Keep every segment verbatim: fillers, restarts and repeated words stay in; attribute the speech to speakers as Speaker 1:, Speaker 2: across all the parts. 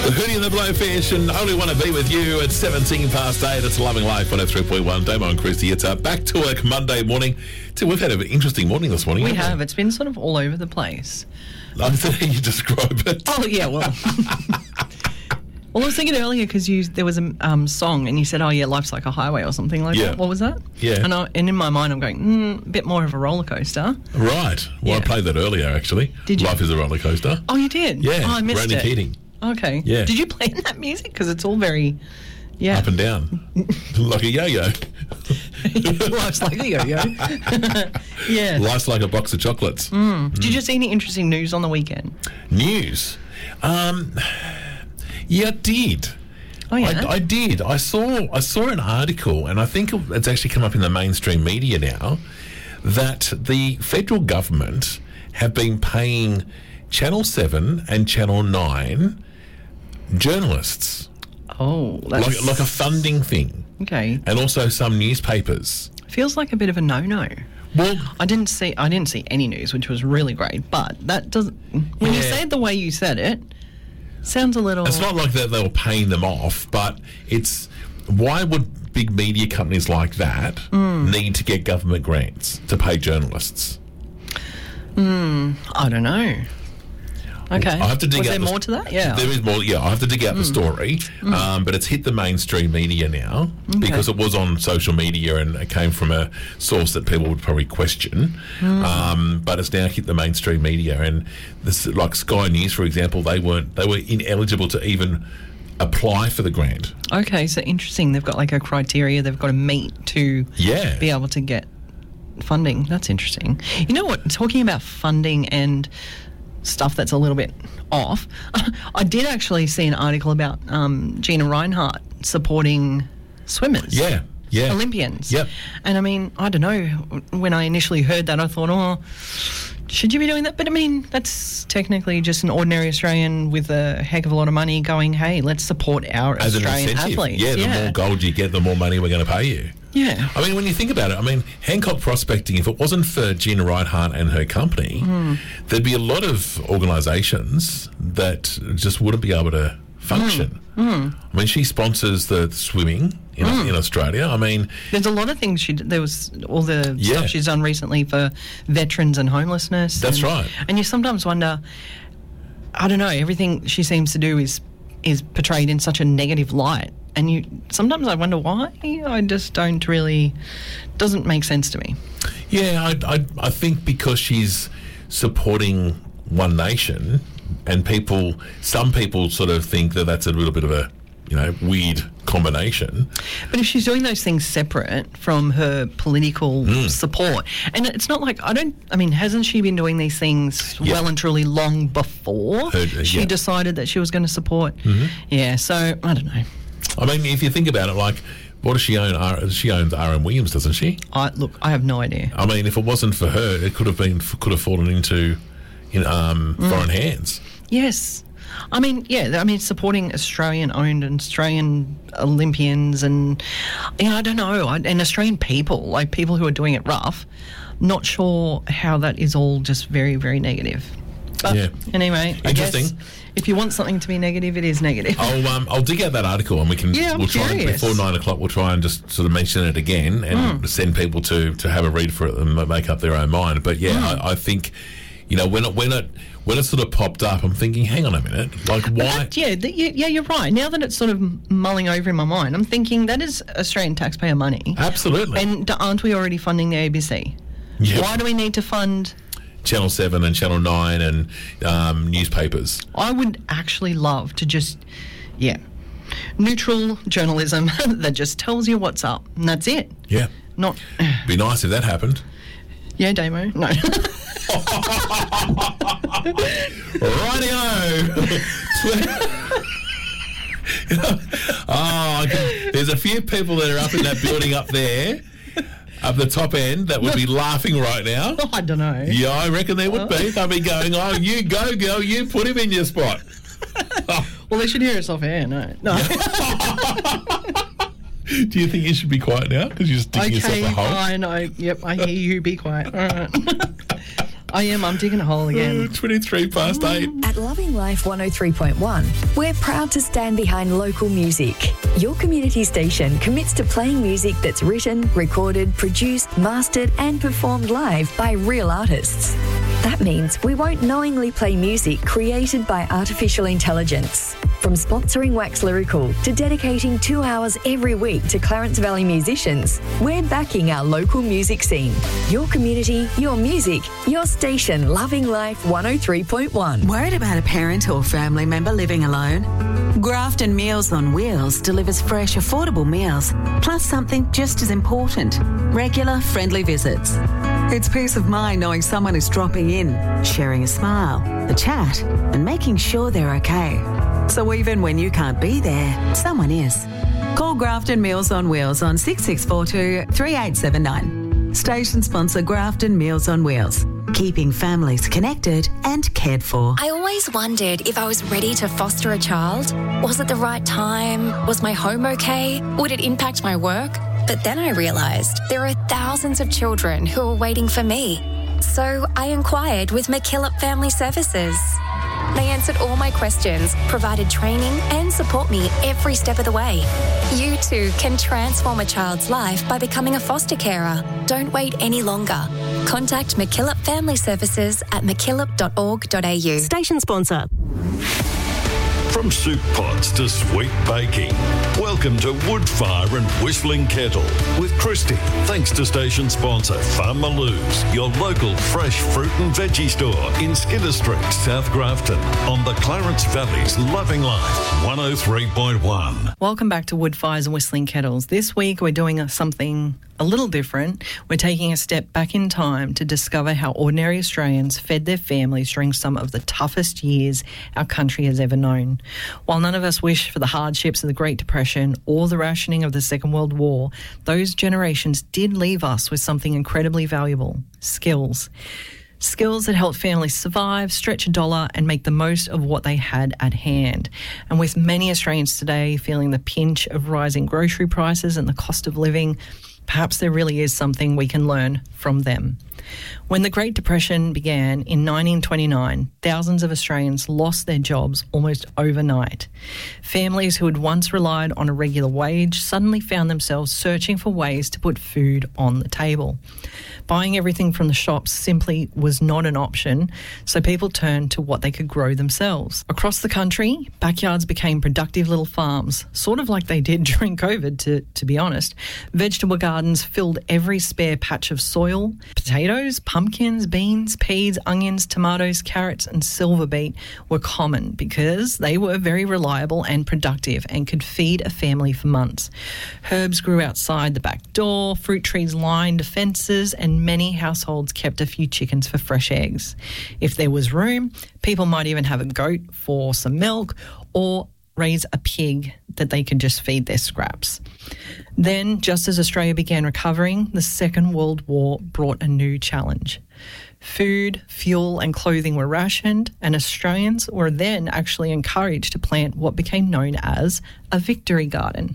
Speaker 1: Hootie and the Blowfish and Only Want to Be With You at seventeen past eight. It's Loving Life one oh three point one. Damo and Christy, it's a back to work Monday morning. So we've had an interesting morning this morning.
Speaker 2: We have. We? It's been sort of all over the place.
Speaker 1: I think you describe it.
Speaker 2: Oh, yeah, well. Well, I was thinking earlier because you there was a um, song and you said, oh, yeah, life's like a highway or something like
Speaker 1: yeah.
Speaker 2: that. What was that?
Speaker 1: Yeah.
Speaker 2: And, I, and in my mind, I'm going, mm, a bit more of a roller coaster.
Speaker 1: Right. Well,
Speaker 2: yeah.
Speaker 1: I played that earlier, actually.
Speaker 2: Did you?
Speaker 1: Life is a roller coaster.
Speaker 2: Oh, you did?
Speaker 1: Yeah.
Speaker 2: Oh, I missed
Speaker 1: Rodney
Speaker 2: it.
Speaker 1: Keating.
Speaker 2: Okay.
Speaker 1: Yeah.
Speaker 2: Did you play that music? Because it's all very, yeah.
Speaker 1: Up and down. Like a yo-yo.
Speaker 2: Life's like a yo-yo. Yeah.
Speaker 1: Life's like a box of chocolates.
Speaker 2: Mm. Did you see any interesting news on the weekend?
Speaker 1: News? Um, yeah, I did.
Speaker 2: Oh, yeah?
Speaker 1: I, I did. I saw I saw an article, and I think it's actually come up in the mainstream media now, that the federal government have been paying Channel seven and Channel nine journalists.
Speaker 2: Oh, that's...
Speaker 1: Like, like a funding thing.
Speaker 2: Okay.
Speaker 1: And also some newspapers.
Speaker 2: Feels like a bit of a no-no.
Speaker 1: Well,
Speaker 2: I didn't see I didn't see any news, which was really great, but that doesn't... When
Speaker 1: yeah.
Speaker 2: you say it the way you said it, sounds a little...
Speaker 1: It's not like that they were paying them off, but it's... Why would big media companies like that mm. need to get government grants to pay journalists?
Speaker 2: Mm, I don't know. Okay.
Speaker 1: I have to dig
Speaker 2: Was
Speaker 1: out
Speaker 2: there
Speaker 1: the,
Speaker 2: more to that? Yeah.
Speaker 1: There is more, yeah. I have to dig out mm. the story,
Speaker 2: mm.
Speaker 1: um, but it's hit the mainstream media now okay. because it was on social media and it came from a source that people would probably question. Mm. Um, but it's now hit the mainstream media, and this, like Sky News, for example, they weren't they were ineligible to even apply for the grant.
Speaker 2: Okay, so interesting. They've got like a criteria they've got to meet to
Speaker 1: yeah.
Speaker 2: be able to get funding. That's interesting. You know what? Talking about funding and stuff that's a little bit off, I did actually see an article about um, Gina Reinhart supporting swimmers.
Speaker 1: Yeah, yeah.
Speaker 2: Olympians.
Speaker 1: Yep.
Speaker 2: And I mean, I don't know, when I initially heard that, I thought, oh, should you be doing that? But I mean, that's technically just an ordinary Australian with a heck of a lot of money going, hey, let's support our
Speaker 1: As
Speaker 2: Australian
Speaker 1: an incentive.
Speaker 2: athletes.
Speaker 1: Yeah, the
Speaker 2: yeah.
Speaker 1: more gold you get, the more money we're going to pay you.
Speaker 2: Yeah.
Speaker 1: I mean, when you think about it, I mean, Hancock Prospecting, if it wasn't for Gina Reinhart and her company, mm. there'd be a lot of organisations that just wouldn't be able to function.
Speaker 2: Mm. Mm.
Speaker 1: I mean, she sponsors the swimming in, mm. in Australia. I mean...
Speaker 2: There's a lot of things she did. There was all the
Speaker 1: yeah.
Speaker 2: stuff she's done recently for veterans and homelessness.
Speaker 1: That's
Speaker 2: and,
Speaker 1: right.
Speaker 2: And you sometimes wonder, I don't know, everything she seems to do is is portrayed in such a negative light. And you sometimes I wonder why. I just don't really... Doesn't make sense to me.
Speaker 1: Yeah, I, I, I think because she's supporting One Nation, and people, some people sort of think that that's a little bit of a, you know, weird combination.
Speaker 2: But if she's doing those things separate from her political mm. support, and it's not like, I don't, I mean, hasn't she been doing these things yeah. well and truly long before
Speaker 1: her, uh,
Speaker 2: she
Speaker 1: yeah.
Speaker 2: decided that she was going to support? Mm-hmm. Yeah, so I don't know.
Speaker 1: I mean, if you think about it, like, what does she own? R- she owns R M Williams, doesn't she?
Speaker 2: I, look, I have no idea.
Speaker 1: I mean, if it wasn't for her, it could have been could have fallen into, you know, um, mm. foreign hands.
Speaker 2: Yes. I mean, yeah, I mean, supporting Australian-owned and Australian Olympians and, you know, I don't know, and Australian people, like people who are doing it rough, not sure how that is all just very, very negative. But
Speaker 1: yeah.
Speaker 2: anyway, I
Speaker 1: Interesting.
Speaker 2: guess if you want something to be negative, it is negative.
Speaker 1: I'll um, I'll dig out that article and we can
Speaker 2: yeah, I'm
Speaker 1: we'll try and,
Speaker 2: curious.
Speaker 1: before nine o'clock we'll try and just sort of mention it again and mm. send people to, to have a read for it and make up their own mind. But yeah, mm. I, I think, you know, when it when it when it sort of popped up, I'm thinking, hang on a minute, like why?
Speaker 2: That, yeah, the, yeah, you're right. Now that it's sort of mulling over in my mind, I'm thinking that is Australian taxpayer money.
Speaker 1: Absolutely.
Speaker 2: And aren't we already funding the A B C?
Speaker 1: Yep.
Speaker 2: Why do we need to fund
Speaker 1: Channel seven and Channel nine and um, newspapers?
Speaker 2: I would actually love to just, yeah, neutral journalism that just tells you what's up, and that's it.
Speaker 1: Yeah.
Speaker 2: Not...
Speaker 1: Be nice if that happened.
Speaker 2: Yeah, Damo. No.
Speaker 1: Rightio. Oh, I can, there's a few people that are up in that building up there, up the top end, that would be laughing right now.
Speaker 2: Oh, I don't know.
Speaker 1: Yeah, I reckon there would be. They'd be going, oh, you go, girl, you put him in your spot.
Speaker 2: Oh. Well, they should hear us off air, no. No.
Speaker 1: Do you think you should be quiet now? Because you're just digging
Speaker 2: okay,
Speaker 1: yourself a hole?
Speaker 2: Okay, fine. I, yep, I hear you. Be quiet. All right. I am. I'm digging a hole again.
Speaker 1: twenty-three past eight.
Speaker 3: At Loving Life one oh three point one, we're proud to stand behind local music. Your community station commits to playing music that's written, recorded, produced, mastered and performed live by real artists. That means we won't knowingly play music created by artificial intelligence. From sponsoring Wax Lyrical to dedicating two hours every week to Clarence Valley musicians, we're backing our local music scene. Your community, your music, your station, Loving Life one oh three point one.
Speaker 4: Worried about a parent or family member living alone? Grafton Meals on Wheels delivers fresh, affordable meals, plus something just as important, regular, friendly visits. It's peace of mind knowing someone is dropping in, sharing a smile, a chat, and making sure they're okay. So even when you can't be there, someone is. Call Grafton Meals on Wheels on six six four two, three eight seven nine. Station sponsor Grafton Meals on Wheels, keeping families connected and cared for.
Speaker 5: I always wondered if I was ready to foster a child. Was it the right time? Was my home okay? Would it impact my work? But then I realised there are thousands of children who are waiting for me. So I inquired with McKillop Family Services. They answered all my questions, provided training and support me every step of the way. You too can transform a child's life by becoming a foster carer. Don't wait any longer. Contact McKillop Family Services at mckillop dot org dot a u.
Speaker 6: Station sponsor.
Speaker 7: From soup pots to sweet baking, welcome to Woodfire and Whistling Kettle with Christy. Thanks to station sponsor Farm Maloos, your local fresh fruit and veggie store in Skinner Street, South Grafton, on the Clarence Valley's Loving Life one oh three point one.
Speaker 2: Welcome back to Woodfires and Whistling Kettles. This week we're doing something a little different. We're taking a step back in time to discover how ordinary Australians fed their families during some of the toughest years our country has ever known. While none of us wish for the hardships of the Great Depression or the rationing of the Second World War, those generations did leave us with something incredibly valuable: skills. Skills that helped families survive, stretch a dollar and make the most of what they had at hand. And with many Australians today feeling the pinch of rising grocery prices and the cost of living, perhaps there really is something we can learn from them. When the Great Depression began in nineteen twenty-nine, thousands of Australians lost their jobs almost overnight. Families who had once relied on a regular wage suddenly found themselves searching for ways to put food on the table. Buying everything from the shops simply was not an option, so people turned to what they could grow themselves. Across the country, backyards became productive little farms, sort of like they did during COVID, to, to be honest. Vegetable gardens filled every spare patch of soil. Potatoes, pumpkins, beans, peas, onions, tomatoes, carrots and silver beet were common because they were very reliable and productive and could feed a family for months. Herbs grew outside the back door, fruit trees lined fences, and many households kept a few chickens for fresh eggs. If there was room, people might even have a goat for some milk or raise a pig that they could just feed their scraps. Then, just as Australia began recovering, the Second World War brought a new challenge. Food, fuel and clothing were rationed, and Australians were then actually encouraged to plant what became known as a victory garden.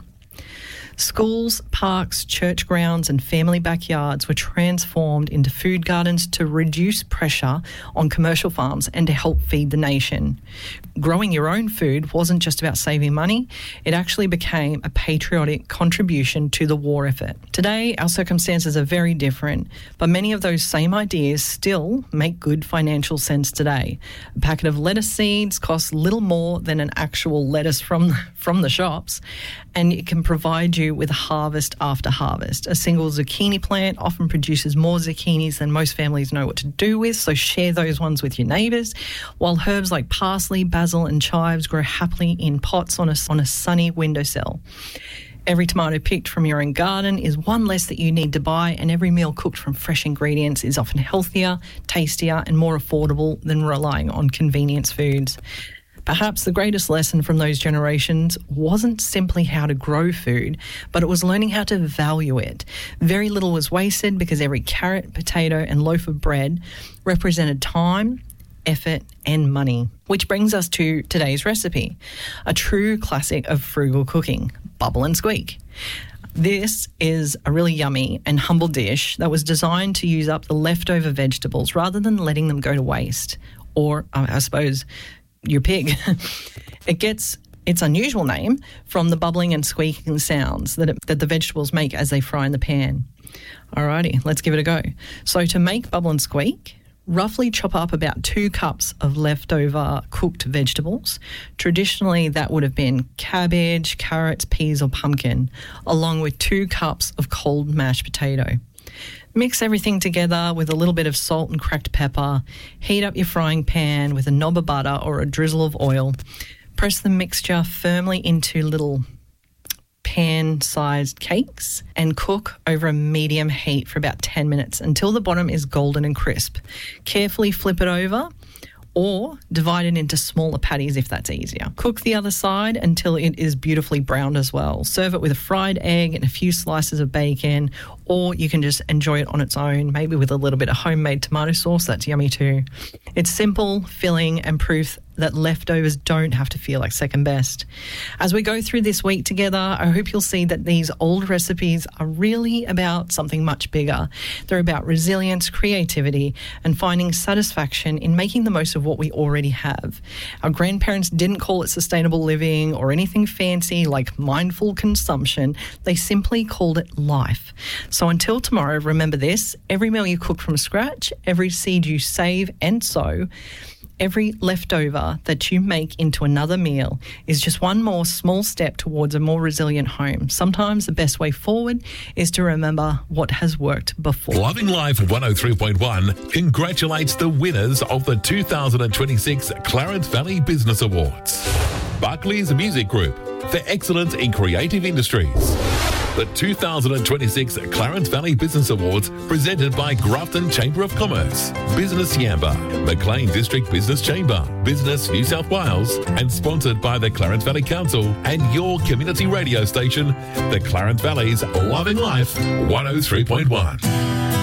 Speaker 2: Schools, parks, church grounds and family backyards were transformed into food gardens to reduce pressure on commercial farms and to help feed the nation. Growing your own food wasn't just about saving money, it actually became a patriotic contribution to the war effort. Today, our circumstances are very different, but many of those same ideas still make good financial sense today. A packet of lettuce seeds costs little more than an actual lettuce from, from the shops, and it can provide you with harvest after harvest. A single zucchini plant often produces more zucchinis than most families know what to do with, so share those ones with your neighbours, while herbs like parsley, basil and chives grow happily in pots on a, on a sunny windowsill. Every tomato picked from your own garden is one less that you need to buy, and every meal cooked from fresh ingredients is often healthier, tastier and more affordable than relying on convenience foods. Perhaps the greatest lesson from those generations wasn't simply how to grow food, but it was learning how to value it. Very little was wasted because every carrot, potato and loaf of bread represented time, effort and money. Which brings us to today's recipe, a true classic of frugal cooking, bubble and squeak. This is a really yummy and humble dish that was designed to use up the leftover vegetables rather than letting them go to waste, or I suppose your pig. It gets its unusual name from the bubbling and squeaking sounds that, it, that the vegetables make as they fry in the pan. Alrighty, let's give it a go. So to make bubble and squeak, roughly chop up about two cups of leftover cooked vegetables. Traditionally, that would have been cabbage, carrots, peas or pumpkin, along with two cups of cold mashed potato. Mix everything together with a little bit of salt and cracked pepper. Heat up your frying pan with a knob of butter or a drizzle of oil. Press the mixture firmly into little pan-sized cakes and cook over a medium heat for about ten minutes until the bottom is golden and crisp. Carefully flip it over or divide it into smaller patties if that's easier. Cook the other side until it is beautifully browned as well. Serve it with a fried egg and a few slices of bacon, or you can just enjoy it on its own, maybe with a little bit of homemade tomato sauce. That's yummy too. It's simple, filling, and proof that leftovers don't have to feel like second best. As we go through this week together, I hope you'll see that these old recipes are really about something much bigger. They're about resilience, creativity, and finding satisfaction in making the most of what we already have. Our grandparents didn't call it sustainable living or anything fancy like mindful consumption. They simply called it life. So until tomorrow, remember this: every meal you cook from scratch, every seed you save and sow, every leftover that you make into another meal is just one more small step towards a more resilient home. Sometimes the best way forward is to remember what has worked before.
Speaker 1: Loving Life one oh three point one congratulates the winners of the two thousand twenty-six Clarence Valley Business Awards. Buckley's Music Group for excellence in creative industries. The two thousand twenty-six Clarence Valley Business Awards presented by Grafton Chamber of Commerce, Business Yamba, Maclean District Business Chamber, Business New South Wales, and sponsored by the Clarence Valley Council and your community radio station, the Clarence Valley's Loving Life one oh three point one.